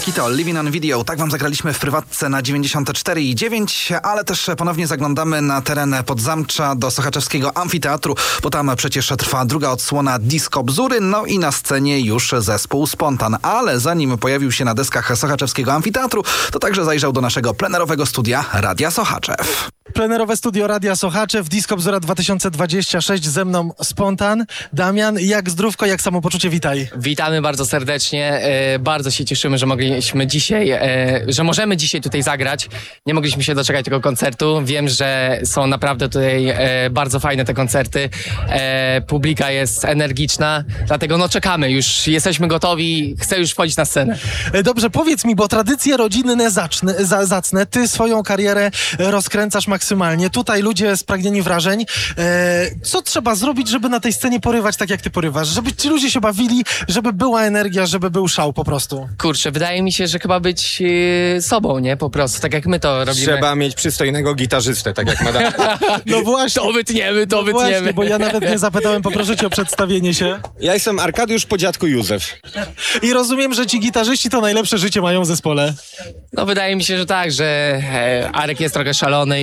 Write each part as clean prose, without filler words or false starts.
Akito, Living on Video. Tak wam zagraliśmy w prywatce na 94,9, ale też ponownie zaglądamy na teren Podzamcza do Sochaczewskiego Amfiteatru, bo tam przecież trwa druga odsłona Disco Bzury, no i na scenie już zespół Spontan. Ale zanim pojawił się na deskach Sochaczewskiego Amfiteatru, to także zajrzał do naszego plenerowego studia Radia Sochaczew. Plenerowe studio Radia Sochaczew, Disco Bzura 2026, ze mną Spontan. Damian, jak zdrówko, jak samopoczucie, witaj. Witamy bardzo serdecznie, bardzo się cieszymy, że mogliśmy dzisiaj, że możemy dzisiaj tutaj zagrać. Nie mogliśmy się doczekać tego koncertu, wiem, że są naprawdę tutaj bardzo fajne te koncerty, publika jest energiczna, dlatego no czekamy, już jesteśmy gotowi, chcę już wchodzić na scenę. Dobrze, powiedz mi, bo tradycje rodzinne zacne, ty swoją karierę rozkręcasz maksymalnie, tutaj ludzie spragnieni wrażeń. Co trzeba zrobić, żeby na tej scenie porywać tak, jak ty porywasz? Żeby ci ludzie się bawili, żeby była energia, żeby był szał po prostu. Kurczę, wydaje mi się, że chyba być sobą, nie? Po prostu, tak jak my to robimy. Trzeba mieć przystojnego gitarzystę, tak jak madam. No właśnie. To wytniemy. Właśnie, bo ja nawet nie zapytałem, poproszę cię o przedstawienie się. Ja jestem Arkadiusz po dziadku Józef. I rozumiem, że ci gitarzyści to najlepsze życie mają w zespole. No wydaje mi się, że tak, że Arek jest trochę szalony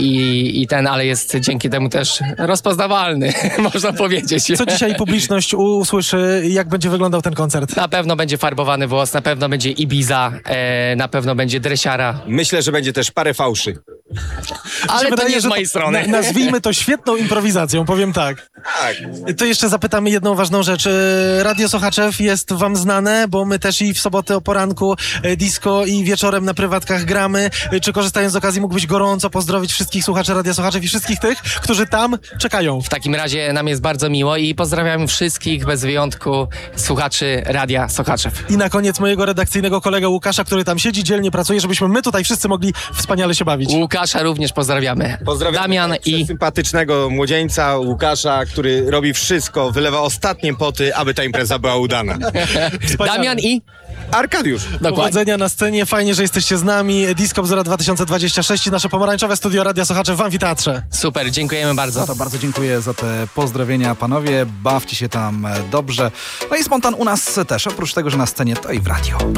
i ten, ale jest dzięki temu też rozpoznawalny, można powiedzieć. Co dzisiaj publiczność usłyszy, jak będzie wyglądał ten koncert? Na pewno będzie farbowany włos, na pewno będzie Ibiza, na pewno będzie dresiara. Myślę, że będzie też parę fałszy. Ale to nie z mojej strony. Nazwijmy to świetną improwizacją, powiem tak. Tak. To jeszcze zapytamy jedną ważną rzecz. Radio Sochaczew jest wam znane, bo my też i w sobotę o poranku disco i wieczorem na prywatkach gramy. Czy korzystając z okazji mógłbyś gorąco pozdrowić wszystkich słuchaczy Radia Sochaczew i wszystkich tych, którzy tam czekają? W takim razie nam jest bardzo miło i pozdrawiam wszystkich bez wyjątku słuchaczy Radia Sochaczew. I na koniec mojego redakcyjnego kolegę Łukasza, który tam siedzi, dzielnie pracuje, żebyśmy my tutaj wszyscy mogli wspaniale się bawić. Łukasza również pozdrawiamy. Pozdrawiam Damian i sympatycznego młodzieńca Łukasza, który robi wszystko, wylewa ostatnie poty, aby ta impreza była udana. Wspaniale. Damian i Arkadiusz. dokładnie. Powodzenia na scenie, fajnie, że jesteście z nami. Disco Bzura 2026 i nasze pomarańczowe studio Radia Sochaczew w Amfiteatrze. Super, dziękujemy bardzo. No to bardzo dziękuję za te pozdrowienia, panowie. Bawcie się tam dobrze. No i Spontan u nas też, oprócz tego, że na scenie, to i w radio.